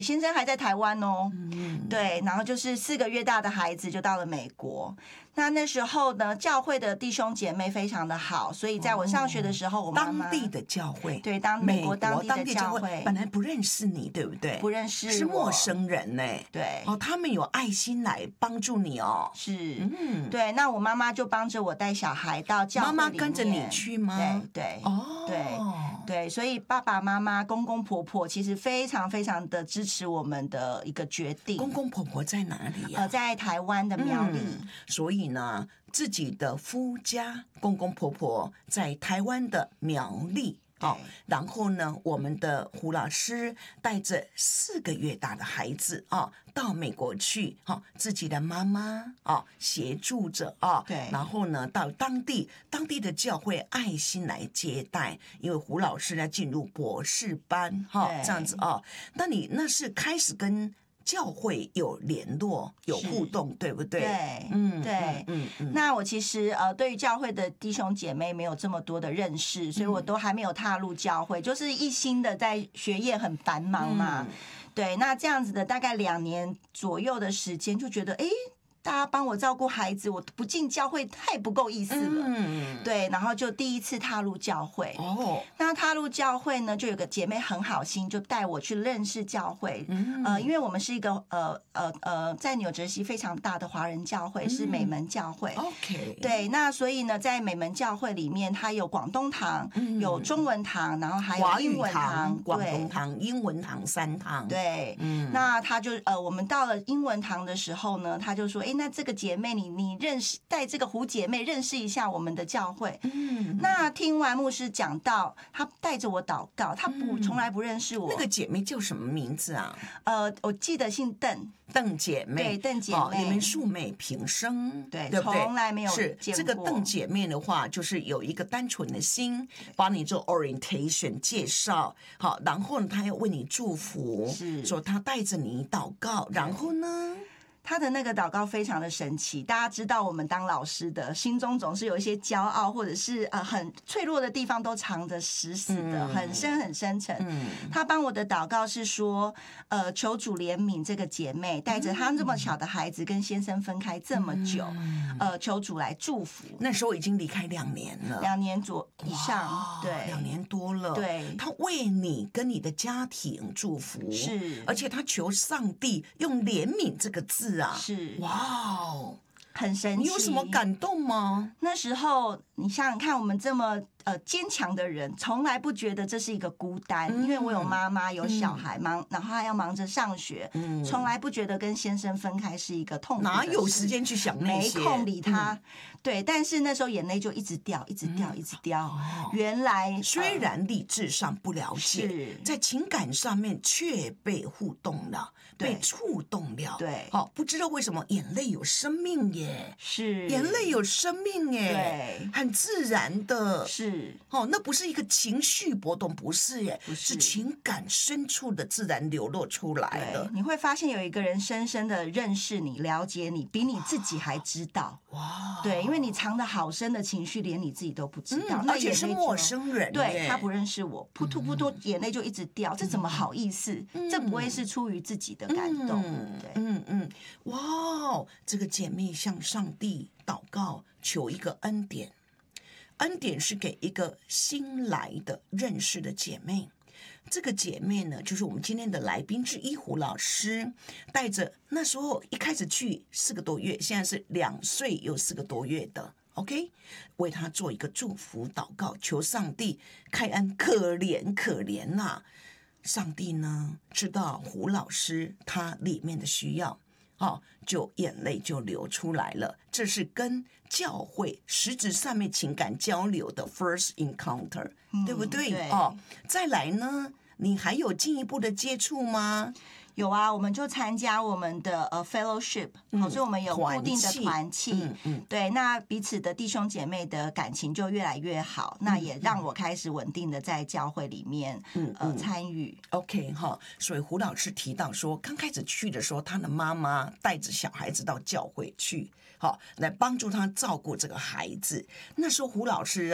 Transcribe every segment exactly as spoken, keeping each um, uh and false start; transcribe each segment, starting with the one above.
先生还在台湾哦，嗯、对，然后就是四个月大的孩子就到了美国。那那时候呢，教会的弟兄姐妹非常的好，所以在我上学的时候，我妈妈当地的教会， 对，当美国当地的教会本来不认识你，对不对？ 不认识， 是陌生人呢、欸。 对， 哦，他们有爱心来帮助你哦。 是，嗯，对。那我妈妈就帮着我带小孩到教会里面， 妈妈跟着你去吗？ 对对， 哦， 对对，所以爸爸妈妈、公公婆婆其实非常非常的支持我们的一个决定。 公公婆婆在哪里呀、啊？ 呃，在台湾的苗栗。 嗯、所以呢，自己的夫家公公婆婆在台湾的苗栗。哦，然后呢，我们的胡老师带着四个月大的孩子啊、哦，到美国去，哈、哦，自己的妈妈啊、哦、协助着啊，哦、 对， 然后呢，到当地当地的教会爱心来接待，因为胡老师呢进入博士班，哈、哦，这样子啊、哦，那你那是开始跟教会有联络有互动，对不对？ 对， 嗯， 对，嗯 嗯, 嗯。那我其实呃，对于教会的弟兄姐妹没有这么多的认识，所以我都还没有踏入教会，就是一心的在学业很繁忙嘛。嗯、对，那这样子的大概两年左右的时间，就觉得哎。大家帮我照顾孩子，我不进教会太不够意思了。嗯，对，然后就第一次踏入教会。哦，那踏入教会呢，就有个姐妹很好心，就带我去认识教会。嗯，呃，因为我们是一个呃呃呃，在纽泽西非常大的华人教会，嗯、是美门教会。 OK， 对，那所以呢，在美门教会里面，它有广东堂，嗯、有中文堂，然后还有英文堂、 广东堂、英文堂三堂。 对，嗯，那他就呃，我们到了英文堂的时候呢，他就说，哎。那这个姐妹你，你你认识带这个胡姐妹认识一下我们的教会。嗯，那听完牧师讲到，他带着我祷告，他不、嗯、从来不认识我。 那个姐妹叫什么名字啊？ 呃，我记得姓邓， 邓姐妹。 对，邓姐妹， 哦、你们素昧平生， 对， 对不对？ 从来没有是见过。 这个邓姐妹的话，就是有一个单纯的心，帮你做 orientation 介绍，好，然后呢，她要为你祝福， 是说她带着你祷告，然后呢？ 他的那个祷告非常的神奇，大家知道我们当老师的心中总是有一些骄傲，或者是呃很脆弱的地方都藏得死死的，嗯、很深很深沉。嗯、他帮我的祷告是说，呃，求主怜悯这个姐妹，带着她这么小的孩子跟先生分开这么久，嗯、呃，求主来祝福。 那时候已经离开两年了， 两年左以上，对， 两年多了。 对， 他为你跟你的家庭祝福， 是， 而且他求上帝用怜悯这个字。 是， 哇哦， 很神奇。 你有什么感动吗？ 那时候你想想看，我们这么呃坚强的人，从来不觉得这是一个孤单，嗯、因为我有妈妈有小孩，嗯、忙，然后还要忙着上学，嗯、从来不觉得跟先生分开是一个痛苦的事。 哪有时间去想那些？ 没空理他。嗯、对，但是那时候眼泪就一直掉，一直掉，嗯、一直掉。哦、原来虽然理智上不了解， 是在情感上面却被互动了，被触动了。 对， 好、哦，不知道为什么眼泪有生命耶， 是眼泪有生命耶， 对， 很自然的， 是哦，那不是一个情绪波动，不是耶， 不是， 是情感深处的自然流露出来的。 你会发现有一个人深深的认识你、了解你，比你自己还知道。哇，对，因为你藏的好深的情绪，连你自己都不知道， 嗯、而且是陌生人， 对，他不认识我，扑突扑突，眼泪就一直掉，嗯、这怎么好意思？嗯、这不会是出于自己的感动， 嗯、 对， 嗯嗯，哇，这个姐妹向上帝祷告，求一个恩典。恩典是给一个新来的认识的姐妹，这个姐妹呢，就是我们今天的来宾之一胡老师，带着那时候一开始去四个多月，现在是两岁又四个多月的 OK， 为她做一个祝福祷告，求上帝开恩，可怜可怜呐、啊！上帝呢知道胡老师他里面的需要。哦，就眼泪就流出来了，这是跟教会实质上面情感交流的 first encounter，、嗯、对不对？ 对哦，再来呢，你还有进一步的接触吗？ 有啊，我们就参加我们的呃 fellowship，、嗯、所以我们有固定的团契，嗯嗯、对，那彼此的弟兄姐妹的感情就越来越好，嗯、那也让我开始稳定的在教会里面，嗯呃参与。 OK 哈，所以胡老师提到说，刚开始去的时候，他的妈妈带着小孩子到教会去，好来帮助他照顾这个孩子。那时候胡老师啊，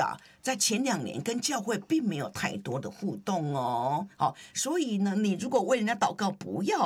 在前两年跟教会并没有太多的互动哦。好，所以呢，你如果为人家祷告，不要